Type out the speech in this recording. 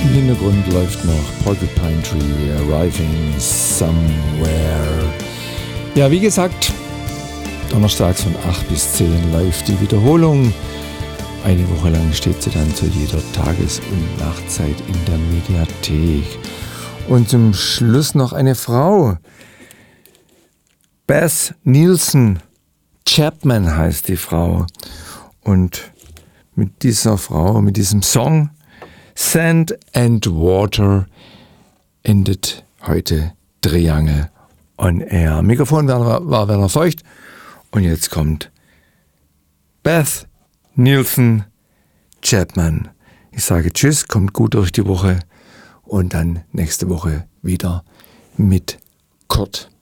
Im Hintergrund läuft noch Porcupine Tree, Arriving Somewhere. Ja, wie gesagt, donnerstags von 8 bis 10 läuft die Wiederholung. Eine Woche lang steht sie dann zu jeder Tages- und Nachtzeit in der Mediathek. Und zum Schluss noch eine Frau. Beth Nielsen Chapman heißt die Frau. Und mit dieser Frau, mit diesem Song Sand and Water endet heute Triangle on Air. Mikrofon war Werner Feucht und jetzt kommt Beth Nielsen Chapman. Ich sage Tschüss, kommt gut durch die Woche und dann nächste Woche wieder mit Kurt.